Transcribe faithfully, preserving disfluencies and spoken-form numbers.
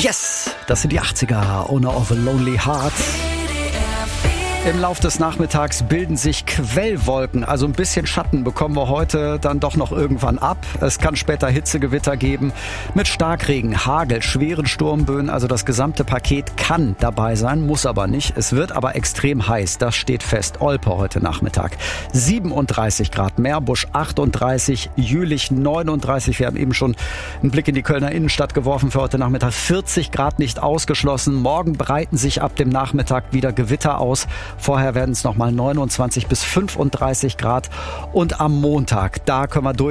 Yes, das sind die achtziger, Owner of a Lonely Heart. Im Lauf des Nachmittags bilden sich Quellwolken, also ein bisschen Schatten bekommen wir heute dann doch noch irgendwann ab. Es kann später Hitzegewitter geben mit Starkregen, Hagel, schweren Sturmböen, also das gesamte Paket kann dabei sein, muss aber nicht. Es wird aber extrem heiß, das steht fest. Olpe heute Nachmittag siebenunddreißig Grad, Meerbusch achtunddreißig, Jülich neununddreißig. Wir haben eben schon einen Blick in die Kölner Innenstadt geworfen für heute Nachmittag. vierzig Grad nicht ausgeschlossen. Morgen breiten sich ab dem Nachmittag wieder Gewitter aus. Vorher werden es nochmal neunundzwanzig bis fünfunddreißig Grad und am Montag, da können wir durch